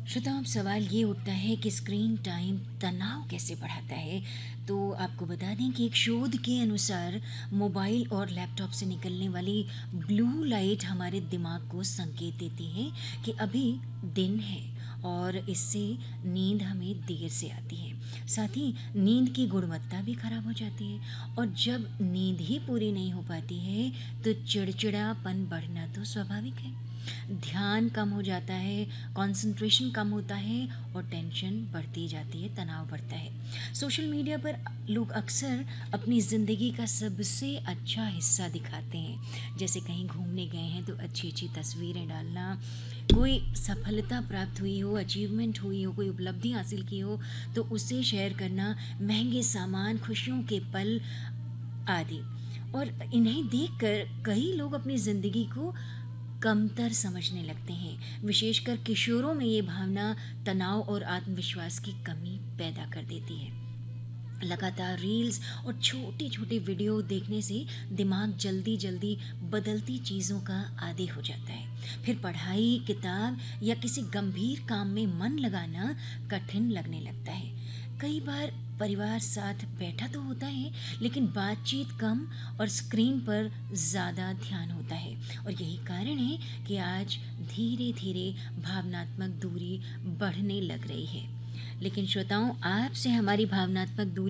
श्रोताओं, अब सवाल ये उठता है कि स्क्रीन टाइम तनाव कैसे बढ़ाता है। तो आपको बता दें कि एक शोध के अनुसार मोबाइल और लैपटॉप से निकलने वाली ब्लू लाइट हमारे दिमाग को संकेत देती है कि अभी दिन है, और इससे नींद हमें देर से आती है। साथ ही नींद की गुणवत्ता भी खराब हो जाती है, और जब नींद ही पूरी नहीं हो पाती है तो चिड़चिड़ापन बढ़ना तो स्वाभाविक है। ध्यान कम हो जाता है, कंसंट्रेशन कम होता है, और टेंशन बढ़ती जाती है, तनाव बढ़ता है। सोशल मीडिया पर लोग अक्सर अपनी ज़िंदगी का सबसे अच्छा हिस्सा दिखाते हैं। जैसे कहीं घूमने गए हैं तो अच्छी अच्छी तस्वीरें डालना, कोई सफलता प्राप्त हुई हो, अचीवमेंट हुई हो, कोई उपलब्धि हासिल की हो तो उसे शेयर करना, महंगे सामान, खुशियों के पल आदि। और इन्हें देखकर कई लोग अपनी ज़िंदगी को कमतर समझने लगते हैं। विशेषकर किशोरों में ये भावना तनाव और आत्मविश्वास की कमी पैदा कर देती है। लगातार रील्स और छोटे छोटे वीडियो देखने से दिमाग जल्दी जल्दी बदलती चीज़ों का आदी हो जाता है। फिर पढ़ाई, किताब या किसी गंभीर काम में मन लगाना कठिन लगने लगता है। कई बार परिवार साथ बैठा तो होता है, लेकिन बातचीत कम और स्क्रीन पर ज़्यादा ध्यान होता है। और यही कारण है कि आज धीरे धीरे भावनात्मक दूरी बढ़ने लग रही है। लेकिन श्रोताओं, आपसे हमारी भावनात्मक दूरी